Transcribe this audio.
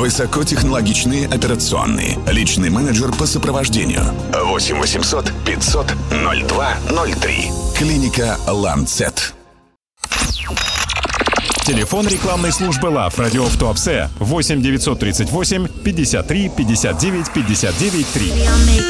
Высокотехнологичные операционные. Личный менеджер по сопровождению. 8 800 500 0203. Клиника «Ланцет». Телефон рекламной службы ЛАВ «Радиоф Туапсе» 8 938 53 59 59 3.